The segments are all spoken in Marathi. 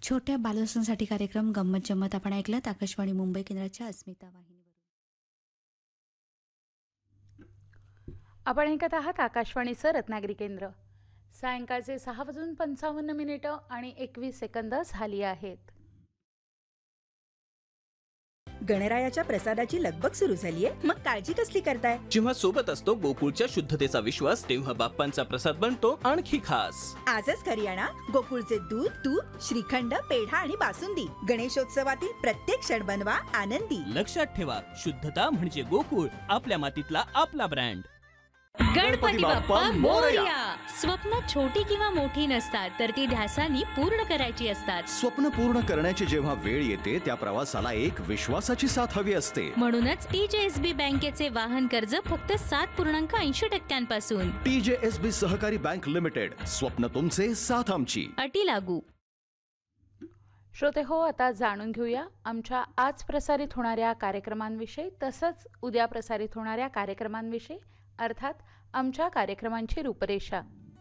छोट्या बालसंसाठी कार्यक्रम गंमत जम्मत आपण ऐकलात आकाशवाणी मुंबई केंद्राच्या अस्मिता वाहिनीवरून. आपण ऐकत आहात आकाशवाणीचं रत्नागिरी केंद्र. सायंकाळचे 6:55 आणि 21 सेकंद झाली आहेत. गणरायाच्या प्रसादाची लगबग सुरू झालीये, मग काळजी कसली करताय? जेव्हा सोबत असतो गोकुळच्या शुद्धतेचा विश्वास, तेव्हा बाप्पांचा प्रसाद बनतो आणखी खास. आजच घरी आणा गोकुळचे दूध, तूप, श्रीखंड, पेढा आणि बासुंदी. गणेशोत्सवातील प्रत्येक क्षण बनवा आनंदी. लक्षात ठेवा, शुद्धता म्हणजे गोकुळ, आपल्या मातीतला आपला ब्रँड. गणपती बाप्पा मोरया. स्वप्न छोटी किंवा मोठी नसतात, तर ती ध्यासानी पूर्ण करायची असतात. स्वप्न पूर्ण करण्याची जेव्हा वेळ येते, त्या प्रवासाला एक विश्वासाची साथ हवी असते. म्हणूनच TJSB बँकेचे वाहन कर्ज फक्त 7.80% TJSB सहकारी बँक लिमिटेड. स्वप्न तुमचे, साथ आमची. अटी लागू. श्रोते हो, आता जाणून घेऊया आमच्या आज प्रसारित होणाऱ्या कार्यक्रमांविषयी, तसंच उद्या प्रसारित होणाऱ्या कार्यक्रमांविषयी, अर्थात आमच्या कार्यक्रमांची रूपरेषा.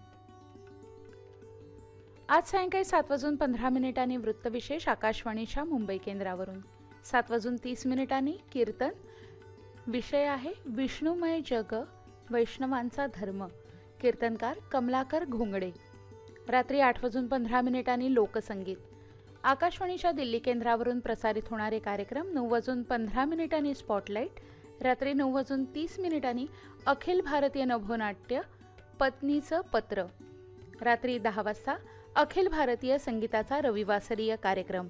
आज सायंकाळी 7:15 वृत्तविशेष आकाशवाणीच्या मुंबई केंद्रावरून. 7:30 कीर्तन. विषय आहे विष्णुमय जग, वैष्णवांचा धर्म. कीर्तनकार कमलाकर घोंगडे. रात्री 8:15 लोकसंगीत. आकाशवाणीच्या दिल्ली केंद्रावरून प्रसारित होणारे कार्यक्रम. 9:15 स्पॉटलाईट. रात्री 9:30 अखिल भारतीय नभोनाट्य पत्नीचं पत्र. रात्री 10 वाजता अखिल भारतीय संगीताचा रविवासरीय कार्यक्रम.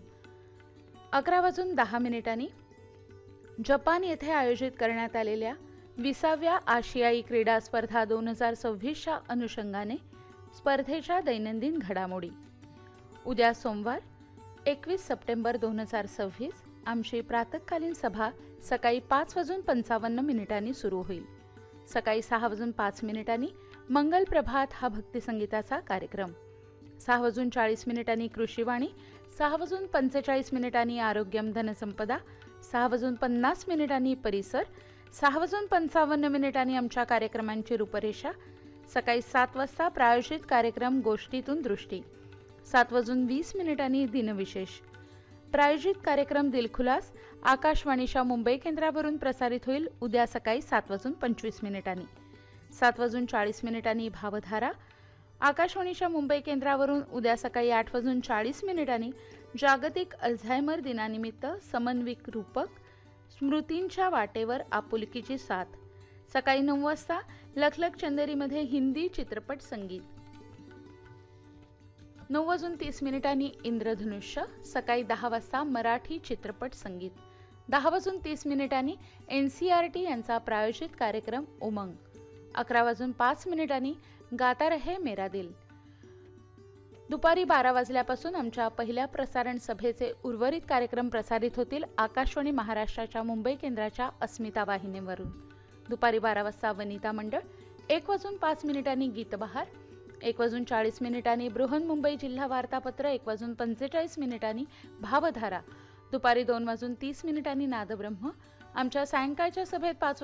11:10 जपान येथे आयोजित करण्यात आलेल्या 20व्या आशियाई क्रीडा स्पर्धा 2026च्या अनुषंगाने स्पर्धेच्या दैनंदिन घडामोडी. उद्या सोमवार 21 सप्टेंबर 2026 आमची प्रातःकालीन सभा सकाळी 5:55 सुरू होईल. सकाळी 6:05 मंगल प्रभात हा भक्तिसंगीताचा कार्यक्रम. 6:40 कृषीवाणी. 6:45 आरोग्यम धनसंपदा. 6:50 परिसर. 6:55 आमच्या कार्यक्रमांची रूपरेषा. सकाळी 7 वाजता प्रायोजित कार्यक्रम गोष्टीतून दृष्टी. 7:20 दिनविशेष. प्रायोजित कार्यक्रम दिलखुलास आकाशवाणीच्या मुंबई केंद्रावरून प्रसारित होईल उद्या सकाळी 7:25. 7:40 भावधारा. आकाशवाणीच्या मुंबई केंद्रावरून उद्या सकाळी 8:40 जागतिक अल्झायमर दिनानिमित्त समन्वित रूपक स्मृतींच्या वाटेवर आपुलकीची साथ. सकाळी 9 वाजता लखलख चंदेरीमध्ये हिंदी चित्रपट संगीत. 9:30 इंद्रधनुष्य. सकाळी 10 वाजता मराठी चित्रपट संगीत. 10:30 NCERT यांचा प्रायोजित कार्यक्रम उमंग. 11:05 गाता रहे मेरा दिल. दुपारी 12 वाजल्यापासून आमच्या पहिल्या प्रसारण सभेचे उर्वरित कार्यक्रम प्रसारित होतील आकाशवाणी महाराष्ट्राच्या मुंबई केंद्राच्या अस्मिता वाहिनीवरून. दुपारी 12 वाजता वनिता मंडळ. 1:05 गीतबहार. 1:40 बृहन्मुंबई जिल्हा वार्तापत्र. 1:45 भावधारा. दुपारी 2:30 नादब्रह्म. आमच्या सायंकाळच्या सभेत 5